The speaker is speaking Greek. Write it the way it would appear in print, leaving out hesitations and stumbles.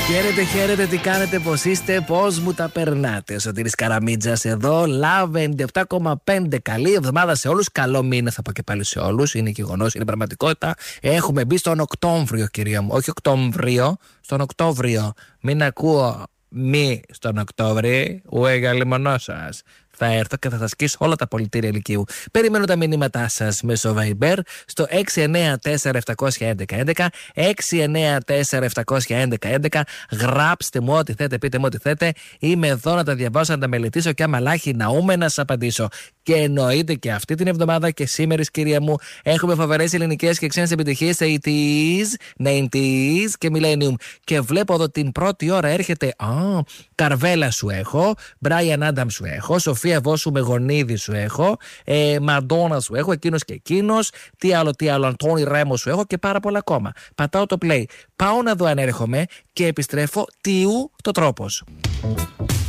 Χαίρετε, χαίρετε, τι κάνετε, πώς είστε, πώς μου τα περνάτε. Ο Σωτήρης Καραμίτζας εδώ, Love 97,5. Καλή εβδομάδα σε όλους, καλό μήνα θα πω και πάλι σε όλους. Είναι γεγονός, είναι πραγματικότητα. Έχουμε μπει στον Οκτώβριο, κυρία μου. Όχι Οκτώβριο, στον Οκτώβριο. Μην ακούω μη στον Οκτώβριο, ουέγα λιμονό σας. Θα έρθω και θα σας σκίσω όλα τα πολιτήρια Λυκείου. Περιμένω τα μηνύματά σας μέσω Viber στο 694-711-11. 694-711-11. Γράψτε μου ό,τι θέτε, πείτε μου ό,τι θέτε. Είμαι εδώ να τα διαβάσω, να τα μελετήσω και άμα λάχει ναούμε να σας απαντήσω. Και εννοείται και αυτή την εβδομάδα και σήμερα, κυρία μου, έχουμε φοβερές ελληνικές και ξένες επιτυχίες 80s, 90s και Millennium. Και βλέπω εδώ την πρώτη ώρα έρχεται. Καρβέλα σου έχω, Μπράιαν Άνταμ σου έχω, Σοφία Βόσου Μεγονίδη σου έχω, Μαντόνα σου έχω, εκείνος και εκείνος, τι άλλο, Αντώνη Ρέμο σου έχω και πάρα πολλά ακόμα. Πατάω το play. Πάω να δω αν έρχομαι και επιστρέφω τιού το τρόπος.